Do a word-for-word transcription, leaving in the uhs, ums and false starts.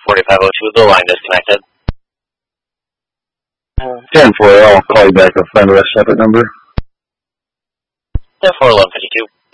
forty-five oh two, the line disconnected. ten four, I'll call you back. I'll find the rest separate number. ten four, eleven fifty-two.